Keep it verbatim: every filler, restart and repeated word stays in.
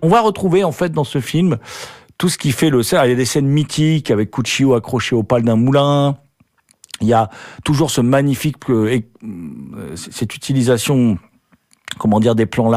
On va retrouver en fait dans ce film tout ce qui fait le... Il y a des scènes mythiques avec Cuccio accroché au pal d'un moulin. Il y a toujours ce magnifique... Euh, cette utilisation, comment dire, des plans